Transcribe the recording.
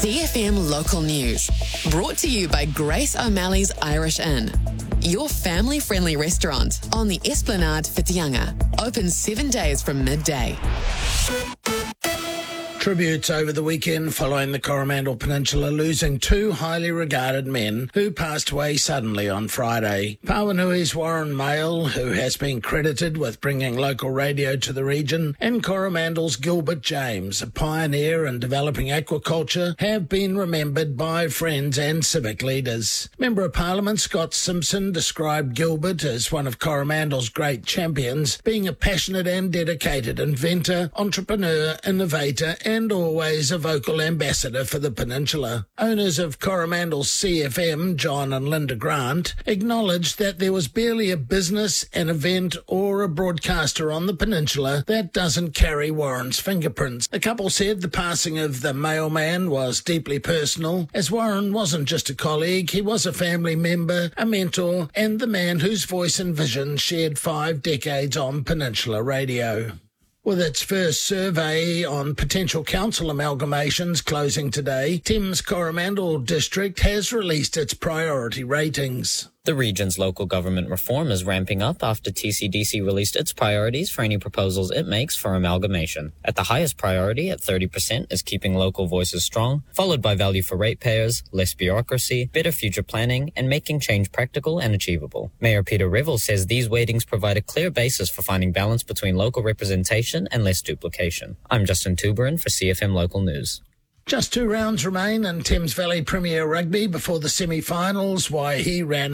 CFM Local News. Brought to you by Grace O'Malley's Irish Inn. Your family-friendly restaurant on the Esplanade Whitianga. Open 7 days from midday. Tributes over the weekend following the Coromandel Peninsula losing two highly regarded men who passed away suddenly on Friday. Pawanui's Warren Mail, who has been credited with bringing local radio to the region, and Coromandel's Gilbert James, a pioneer in developing aquaculture, have been remembered by friends and civic leaders. Member of Parliament Scott Simpson described Gilbert as one of Coromandel's great champions, being a passionate and dedicated inventor, entrepreneur, innovator, and always a vocal ambassador for the peninsula. Owners of Coromandel's CFM, John and Linda Grant, acknowledged that there was barely a business, an event or a broadcaster on the peninsula that doesn't carry Warren's fingerprints. The couple said the passing of the mailman was deeply personal, as Warren wasn't just a colleague, he was a family member, a mentor, and the man whose voice and vision shared 5 decades on Peninsula radio. With its first survey on potential council amalgamations closing today, Thames Coromandel District has released its priority ratings. The region's local government reform is ramping up after TCDC released its priorities for any proposals it makes for amalgamation. At the highest priority, at 30%, is keeping local voices strong, followed by value for ratepayers, less bureaucracy, better future planning, and making change practical and achievable. Mayor Peter Revel says these weightings provide a clear basis for finding balance between local representation and less duplication. I'm Justin Tuberin for CFM Local News. Just 2 rounds remain in Thames Valley Premier Rugby before the semi-finals. Waihi ran